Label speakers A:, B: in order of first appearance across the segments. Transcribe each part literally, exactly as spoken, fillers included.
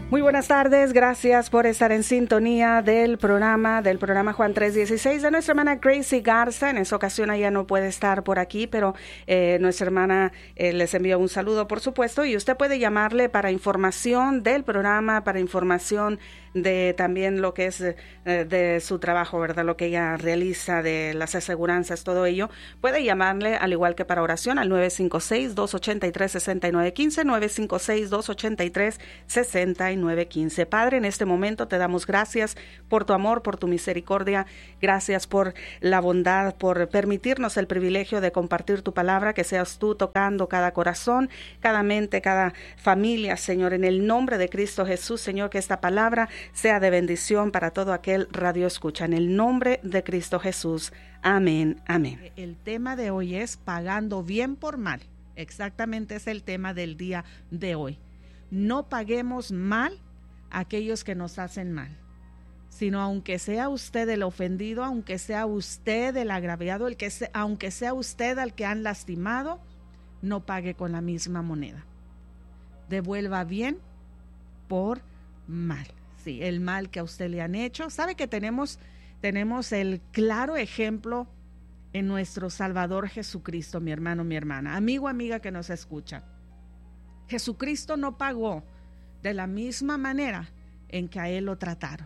A: Muy buenas tardes, gracias por estar en sintonía del programa, del programa Juan tres dieciséis de nuestra hermana Gracie Garza. En esa ocasión ella no puede estar por aquí, pero eh, nuestra hermana eh, les envió un saludo, por supuesto, y usted puede llamarle para información del programa, para información de también lo que es eh, de su trabajo, ¿verdad? Lo que ella realiza, de las aseguranzas, todo ello. Puede llamarle, al igual que para oración, al nueve cinco seis, dos ocho tres, seis nueve uno cinco, nueve cinco seis, dos ocho tres, seis nueve uno cinco. Padre, en este momento te damos gracias por tu amor, por tu misericordia, gracias por la bondad, por permitirnos el privilegio de compartir tu palabra, que seas tú tocando cada corazón, cada mente, cada familia, Señor, en el nombre de Cristo Jesús, Señor, que esta palabra sea de bendición para todo aquel radio escucha, en el nombre de Cristo Jesús. Amén, amén.
B: El tema de hoy es pagando bien por mal. Exactamente es el tema del día de hoy. No paguemos mal a aquellos que nos hacen mal, sino aunque sea usted el ofendido, aunque sea usted el agraviado, el que sea, aunque sea usted al que han lastimado, no pague con la misma moneda. Devuelva bien por mal. Sí, el mal que a usted le han hecho. Sabe que tenemos, tenemos el claro ejemplo en nuestro Salvador Jesucristo, mi hermano, mi hermana, amigo, amiga que nos escucha. Jesucristo no pagó de la misma manera en que a él lo trataron.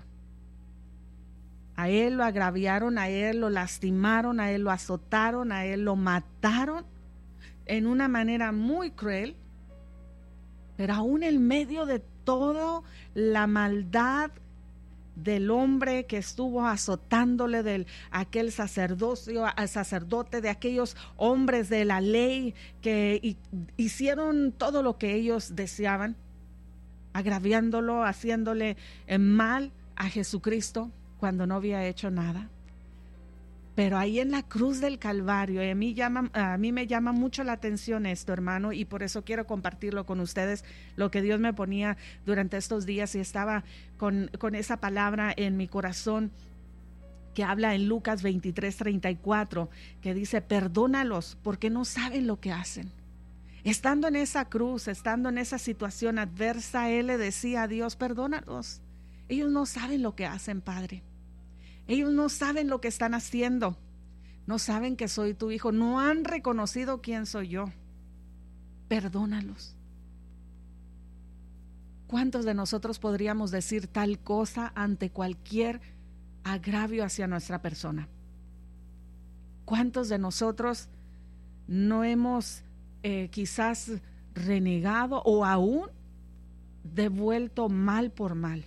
B: A él lo agraviaron, a él lo lastimaron, a él lo azotaron, a él lo mataron en una manera muy cruel, pero aún en medio de toda la maldad del hombre que estuvo azotándole, de aquel sacerdocio, al sacerdote, de aquellos hombres de la ley que hicieron todo lo que ellos deseaban, agraviándolo, haciéndole mal a Jesucristo cuando no había hecho nada. Pero ahí en la cruz del Calvario, y a mí, llama, a mí me llama mucho la atención esto, hermano, y por eso quiero compartirlo con ustedes, lo que Dios me ponía durante estos días, y estaba con, con esa palabra en mi corazón que habla en Lucas veintitrés, treinta y cuatro, que dice: perdónalos porque no saben lo que hacen. Estando en esa cruz, estando en esa situación adversa, él le decía a Dios: perdónalos, ellos no saben lo que hacen, Padre. Ellos no saben lo que están haciendo. No saben que soy tu hijo. No han reconocido quién soy yo. Perdónalos. ¿Cuántos de nosotros podríamos decir tal cosa ante cualquier agravio hacia nuestra persona? ¿Cuántos de nosotros no hemos eh, quizás renegado o aún devuelto mal por mal?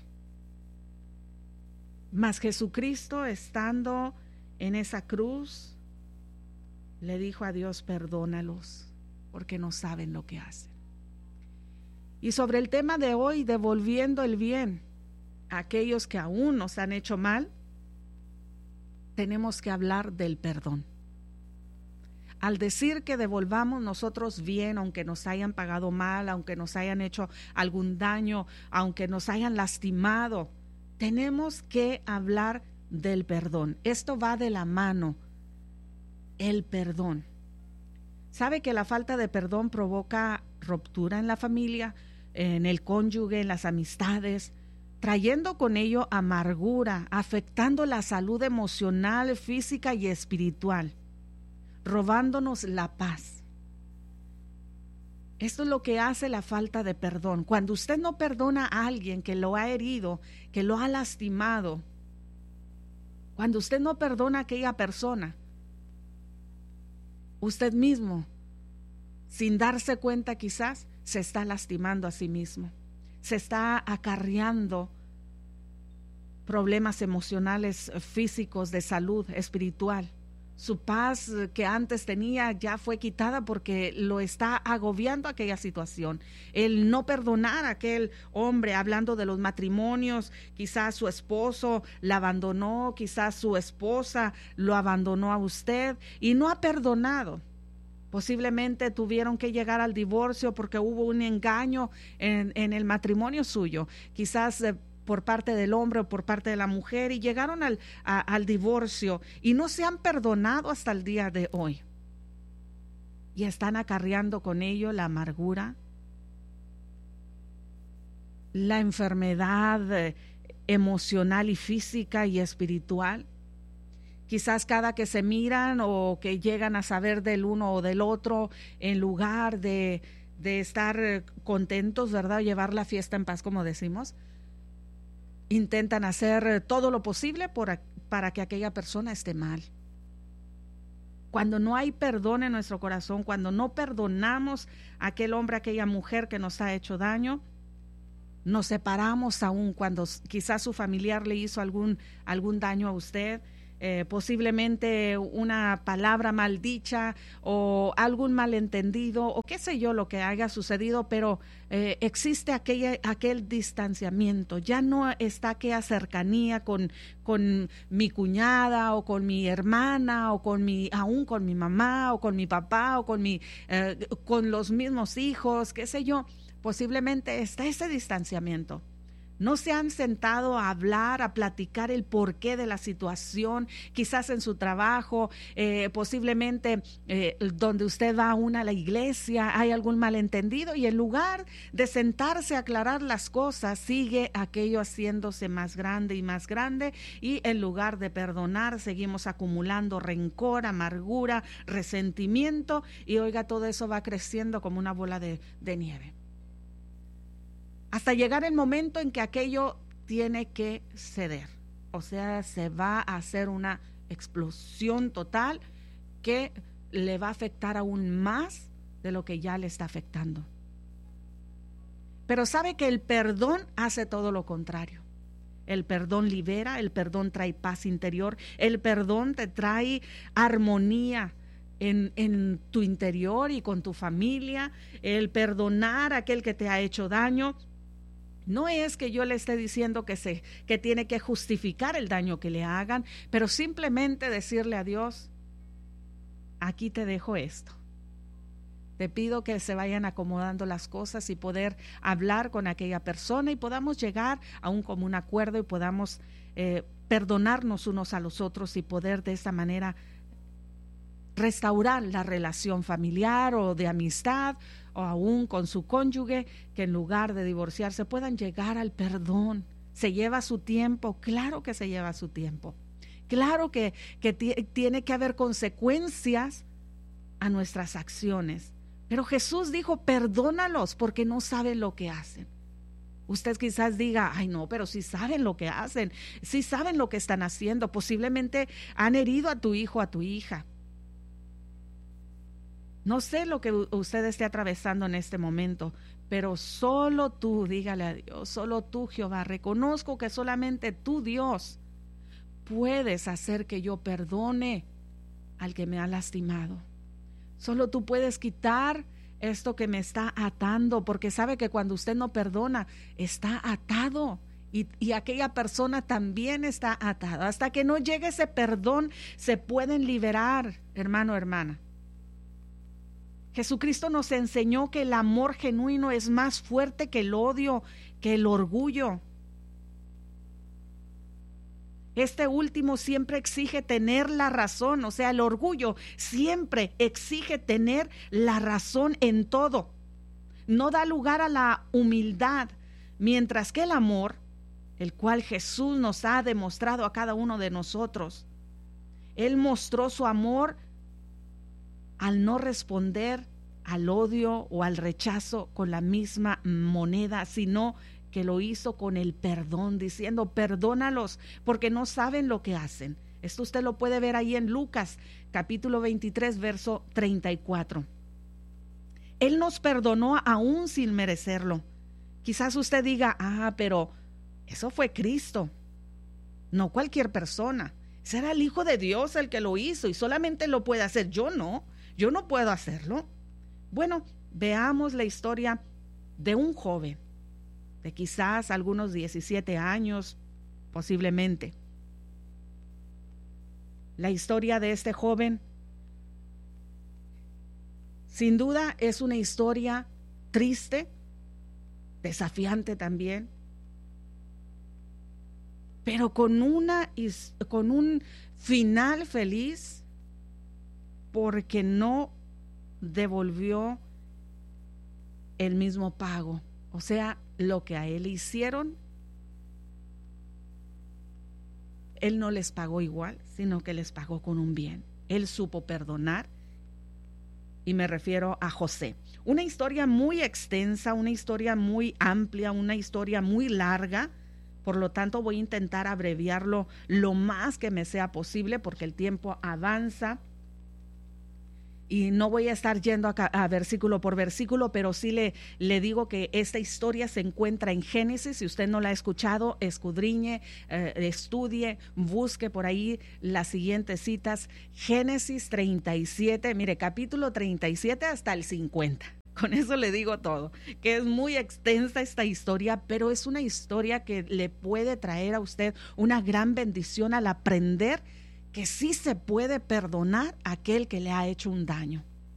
B: Mas Jesucristo, estando en esa cruz, le dijo a Dios: perdónalos porque no saben lo que hacen. Y sobre el tema de hoy, devolviendo el bien a aquellos que aún nos han hecho mal, tenemos que hablar del perdón. Al decir que devolvamos nosotros bien, aunque nos hayan pagado mal, aunque nos hayan hecho algún daño, aunque nos hayan lastimado, tenemos que hablar del perdón. Esto va de la mano, el perdón. ¿Sabe que la falta de perdón provoca ruptura en la familia, en el cónyuge, en las amistades, trayendo con ello amargura, afectando la salud emocional, física y espiritual, robándonos la paz? Esto es lo que hace la falta de perdón. Cuando usted no perdona a alguien que lo ha herido, que lo ha lastimado, cuando usted no perdona a aquella persona, usted mismo, sin darse cuenta quizás, se está lastimando a sí mismo, se está acarreando problemas emocionales, físicos, de salud, espiritual. Su paz que antes tenía ya fue quitada porque lo está agobiando aquella situación. El no perdonar a aquel hombre, hablando de los matrimonios, quizás su esposo la abandonó, quizás su esposa lo abandonó a usted y no ha perdonado. Posiblemente tuvieron que llegar al divorcio porque hubo un engaño en, en el matrimonio suyo. Quizás eh, por parte del hombre o por parte de la mujer, y llegaron al, a, al divorcio y no se han perdonado hasta el día de hoy. Y están acarreando con ello la amargura, la enfermedad eh, emocional y física y espiritual. Quizás cada que se miran o que llegan a saber del uno o del otro, en lugar de, de estar contentos, ¿verdad? Llevar la fiesta en paz, como decimos, intentan hacer todo lo posible por, para que aquella persona esté mal. Cuando no hay perdón en nuestro corazón, cuando no perdonamos a aquel hombre, a aquella mujer que nos ha hecho daño, nos separamos aún cuando quizás su familiar le hizo algún, algún daño a usted. Eh, posiblemente una palabra maldicha o algún malentendido o qué sé yo lo que haya sucedido, pero eh, existe aquella, aquel distanciamiento, ya no está aquella cercanía con, con mi cuñada o con mi hermana o con mi, aún con mi mamá o con mi papá o con, mi, eh, con los mismos hijos, qué sé yo, posiblemente está ese distanciamiento. No se han sentado a hablar, a platicar el porqué de la situación, quizás en su trabajo, eh, posiblemente eh, donde usted va aún a la iglesia, hay algún malentendido y en lugar de sentarse a aclarar las cosas, sigue aquello haciéndose más grande y más grande y en lugar de perdonar, seguimos acumulando rencor, amargura, resentimiento y oiga, todo eso va creciendo como una bola de, de nieve. Hasta llegar el momento en que aquello tiene que ceder. O sea, se va a hacer una explosión total que le va a afectar aún más de lo que ya le está afectando. Pero sabe que el perdón hace todo lo contrario. El perdón libera, el perdón trae paz interior, el perdón te trae armonía En, en tu interior y con tu familia. El perdonar a aquel que te ha hecho daño. No es que yo le esté diciendo que, se, que tiene que justificar el daño que le hagan, pero simplemente decirle a Dios, aquí te dejo esto. Te pido que se vayan acomodando las cosas y poder hablar con aquella persona y podamos llegar a un común acuerdo y podamos eh, perdonarnos unos a los otros y poder de esa manera restaurar la relación familiar o de amistad o aún con su cónyuge, que en lugar de divorciarse puedan llegar al perdón. Se lleva su tiempo, claro que se lleva su tiempo, claro que, que t- tiene que haber consecuencias a nuestras acciones, pero Jesús dijo, perdónalos porque no saben lo que hacen. Usted quizás diga, ay no, pero sí saben lo que hacen, sí saben lo que están haciendo, posiblemente han herido a tu hijo, a tu hija. No sé lo que usted esté atravesando en este momento, pero solo tú, dígale a Dios, solo tú, Jehová, reconozco que solamente tú, Dios, puedes hacer que yo perdone al que me ha lastimado. Solo tú puedes quitar esto que me está atando, porque sabe que cuando usted no perdona, está atado. Y, y aquella persona también está atada. Hasta que no llegue ese perdón, se pueden liberar, hermano, hermana. Jesucristo nos enseñó que el amor genuino es más fuerte que el odio, que el orgullo. Este último siempre exige tener la razón, o sea, el orgullo siempre exige tener la razón en todo. No da lugar a la humildad, mientras que el amor, el cual Jesús nos ha demostrado a cada uno de nosotros, Él mostró su amor al no responder al odio o al rechazo con la misma moneda, sino que lo hizo con el perdón, diciendo, perdónalos porque no saben lo que hacen. Esto usted lo puede ver ahí en Lucas, capítulo veintitrés, verso treinta y cuatro. Él nos perdonó aún sin merecerlo. Quizás usted diga, ah, pero eso fue Cristo, no cualquier persona. Será el Hijo de Dios el que lo hizo y solamente lo puede hacer. Yo no. Yo no puedo hacerlo. Bueno, veamos la historia de un joven de quizás algunos diecisiete años, posiblemente. La historia de este joven, sin duda, es una historia triste, desafiante también, pero con una con un final feliz, porque no devolvió el mismo pago. O sea, lo que a él le hicieron, él no les pagó igual, sino que les pagó con un bien. Él supo perdonar, y me refiero a José. Una historia muy extensa, una historia muy amplia, una historia muy larga. Por lo tanto, voy a intentar abreviarlo lo más que me sea posible porque el tiempo avanza y no voy a estar yendo a, a versículo por versículo, pero sí le, le digo que esta historia se encuentra en Génesis. Si usted no la ha escuchado, escudriñe, eh, estudie, busque por ahí las siguientes citas. Génesis treinta y siete, mire, capítulo treinta y siete hasta el cincuenta. Con eso le digo todo, que es muy extensa esta historia, pero es una historia que le puede traer a usted una gran bendición al aprender que sí se puede perdonar a aquel que le ha hecho un daño.